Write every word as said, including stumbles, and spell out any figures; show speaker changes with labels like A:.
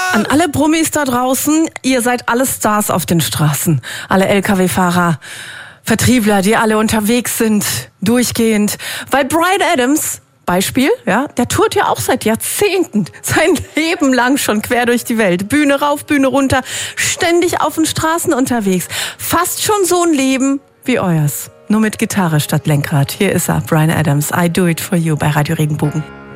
A: An alle Brummis da draußen, ihr seid alle Stars auf den Straßen. Alle L K W-Fahrer, Vertriebler, die alle unterwegs sind, durchgehend. Weil Bryan Adams, Beispiel, ja, der tourt ja auch seit Jahrzehnten, sein Leben lang schon quer durch die Welt. Bühne rauf, Bühne runter, ständig auf den Straßen unterwegs. Fast schon so ein Leben wie euers. Nur mit Gitarre statt Lenkrad. Hier ist er, Bryan Adams. I Do It For You bei Radio Regenbogen.